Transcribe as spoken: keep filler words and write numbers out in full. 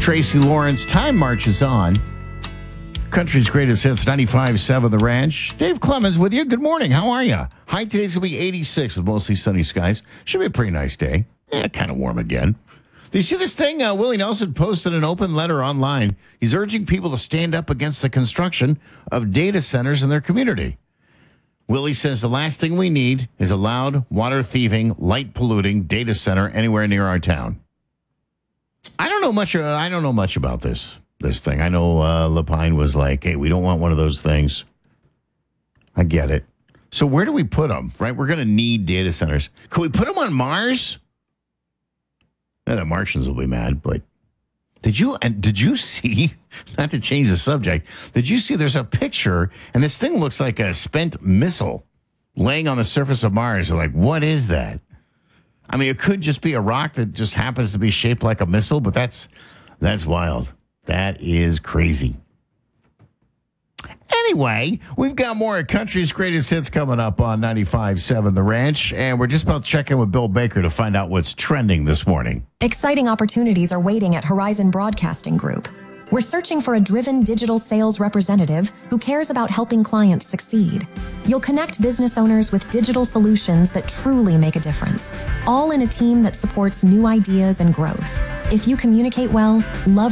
Tracy Lawrence. Time marches on. Country's greatest hits, ninety-five point seven The Ranch. Dave Clemens with you. Good morning. How are you? High today's going to be eighty-six with mostly sunny skies. Should be a pretty nice day. Yeah, kind of warm again. Do you see this thing? Uh, Willie Nelson posted an open letter online. He's urging people to stand up against the construction of data centers in their community. Willie says the last thing we need is a loud, water-thieving, light-polluting data center anywhere near our town. I don't know much. Uh, I don't know much about this this thing. I know uh, Lapine was like, "Hey, we don't want one of those things." I get it. So where do we put them? Right, we're going to need data centers. Could we put them on Mars? Yeah, the Martians will be mad. But did you and did you see? Not to change the subject. Did you see? There's a picture, and this thing looks like a spent missile laying on the surface of Mars. They're like, what is that? I mean, it could just be a rock that just happens to be shaped like a missile, but that's that's wild. That is crazy. Anyway, we've got more of Country's Greatest Hits coming up on ninety-five point seven The Ranch, and we're just about to check in with Bill Baker to find out what's trending this morning. Exciting opportunities are waiting at Horizon Broadcasting Group. We're searching for a driven digital sales representative who cares about helping clients succeed. You'll connect business owners with digital solutions that truly make a difference, all in a team that supports new ideas and growth. If you communicate well, love